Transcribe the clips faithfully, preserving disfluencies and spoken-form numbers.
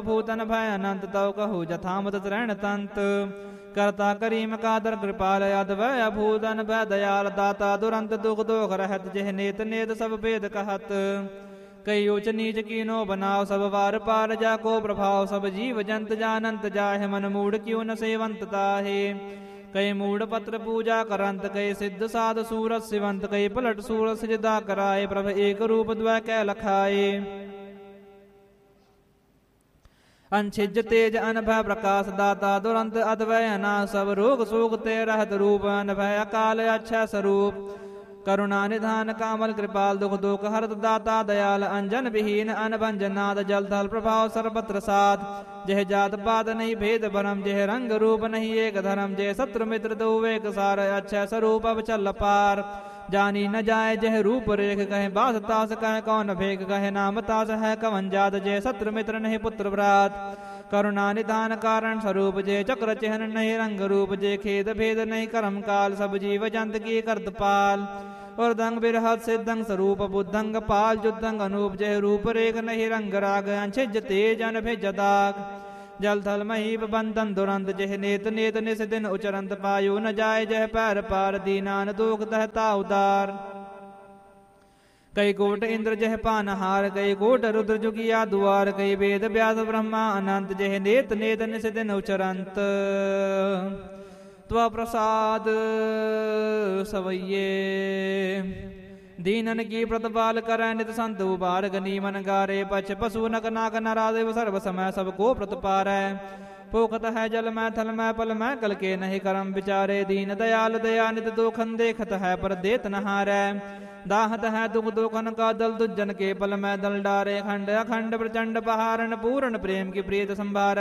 भूतन भय अनंत तव कहु जथामत त्रैण तंत करता करीम कादर कृपाल अद्वय भूतन भय दयाल दाता दुरंत दुख दोख रहत जेह नेत नेत सब भेद कहत कई उच नीच कीनो बनाओ सब वार पार जाको प्रभाव सब जीव जंत जानंत जाहे मन मूड क्यों न सेवंत ताहे कई मूड पत्र पूजा करंत कई सिद्ध साध सूरत सिवंत कई पलट सूरत सिजदा कराए प्रभ एक रूप द्वय कै लखाए अंछिज तेज अनभय प्रकाश दाता दुरंत अद्वय अना सब रोग शोक ते रहत रूप अनभय अकाल अच्छा स्वरूप करुणा निधान कामल कृपाल दुख दुख हरत दाता दयाल अंजन विहीन अनभंजनाद जल थल प्रभाव सर्वत्र साथ जह जात पात नहीं भेद भरम जह रंग रूप नहीं एक धर्म जय शत्रु मित्र दो एक सार अच्छा स्वरूप अब चल पार जानी न जाए जह रूप रेख कहे बास तास कहे कौन भेक कहे नाम तास है कवन जात जय शत्रु मित्र नहीं पुत्र भ्रात करुणा निधान कारण स्वरूप जय चक्र चिन्ह नहीं रंग रूप जय खेद भेद नहीं कर्म काल सब जीव जंत की करत पाल और दंग बिरहत सिद्धंग स्वरूप बुद्धंग पाल जुद्धंग अनूप जय रूप रेख नहीं रंग राग अंशिज तेज अनभिज दाग जल थल महीप बंधन दुरंत जह नेत नेत निस दिन उचरंत पायु न जाय जह पैर पार दीनान दुख दहता उदार कई कोट इंद्र जह पानहार कई कोट रुद्र जुगिया दुआर कई वेद व्यास ब्रह्मा अनंत जह नेत नेत निस दिन उचरंत त्व प्रसाद सवैये दीनन की प्रतिपाल कर नित संत उबार गनी मन गारे पछ पशु नक नाक नरादेव सर्व समय सबको प्रतिपार पोखत है जल में थल में पल में कल के नहीं करम विचारे दीन दयाल दया नित दोखन देखत है पर देत नहार दाहत है दुख दोखन का दल दुजन के पल में दल डारे खंड अखंड प्रचंड पहारण पूर्ण प्रेम की प्रीत संभार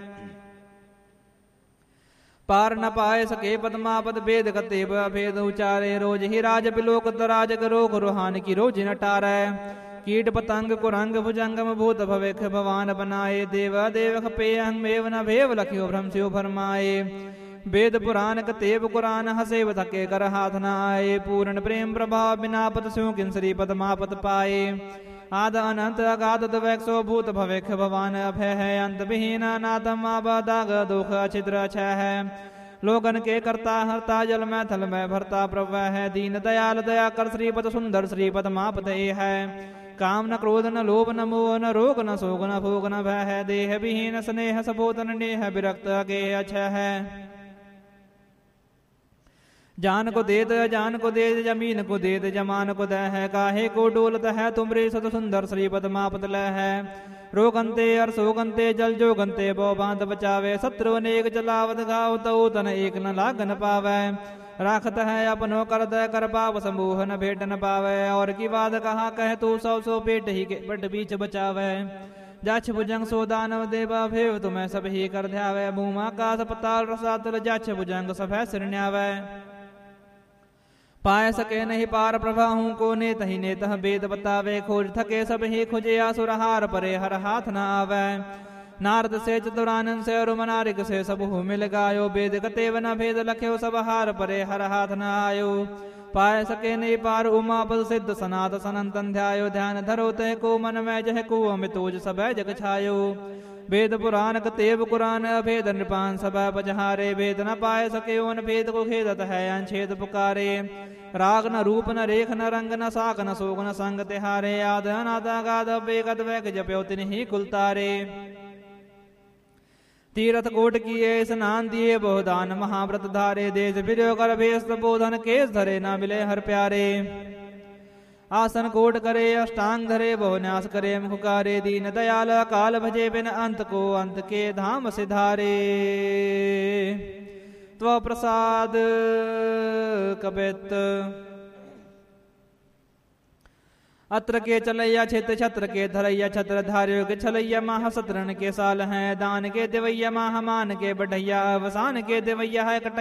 पार न पाए सके पद्मापद भेद कते भेद उचारे रोज ही राज बिलोक तराज रोग रूहान की रोज नटार कीट पतंग कुरंग भुजंगम भूत भवेख भवान बनाए देव देव खपे अहमेव न भेव लख्यो भ्रम स्यो भरमाए वेद पुराण कतेव कुरान हसेव थके कर हाथ न आए पूर्ण प्रेम प्रभाव बिना पत स्यो किंसरी पद्मापत पाए आद अनंत अगाध वैक्षो भूत भवेख भवान अभय है अंत विहीन अनाथम आबादाग दुख छिद्र छह है लोगन के करता हरता जल में थल में भरता प्रभव है दीन दयाल दया कर श्रीपद सुंदर श्रीपद मापत है काम न क्रोध न लोभ न मोह न रोग न शोक न भोग न भय है देह विहीन स्नेह सबोधन नेह विरक्त अगेह छह है जान को देत जान को देत जमीन को देत जमान को दह है काहे को डोलत है तुमरे सत सुंदर श्रीपद मापत लह है रोगंते अर सोगंते जल जोगंते बो बांध बचावे शत्रु अनेक जलावत घाव तो तन एक न लाग न पावे राखत है अपनो कर दय कर पाव समूह न भेट न पावे और की बात कहा कह तू सौ सौ पेट ही के बट बीच बचावे जाछ भुजंग सो दानव देवा भेव तुम्हें सब ही कर ध्यावे भूमा कास पताल रसातल जाछ भुजंग सब है सिरण्यावे पाए सके नहीं पार प्रभा हूँ को नेत ही नेत वेद बतावे खोज थके सब ही खुजे आसुर हार परे हर हाथ न आवे नारद से चतुरानंद से और मनारिक से सब हु मिल गायो वेद कतेव न भेद लख्यो सब हार परे हर हाथ न आयो पाए सके नहीं पार उमा पद सिद्ध सनात सनंतन ध्यायो ध्यान धरो तय को मन में जह को अमितोज सब जग छायो वेद पुराण कतेव कुरान अभेद नृपान सब पजहारे वेद न पाए सके उन भेद को खेदत है अंछेद पुकारे राग न रूप न रेख न रंग न साक न सोग न संग तिहारे आद अनाद गाद बेगद वैक जप्यो तिन ही कुलतारे तीरथ कोट किए स्नान दिए बहुदान महाव्रत धारे देश फिर कर भेष बोधन केस धरे न मिले हर प्यारे आसन कोट करे अष्टांग धरे बहु न्यास करे मुखारे दीन दयाल काल भजे बिन अंत को अंत के धाम सिधारे त्व प्रसाद कबित अत्र के चलैया क्षेत्र छत्र के धरैया छत्र धार्यो के छलैया माह सतरन के साल हैं दान के देवैया माह मान के बढ़ैया अवसान के देवैया है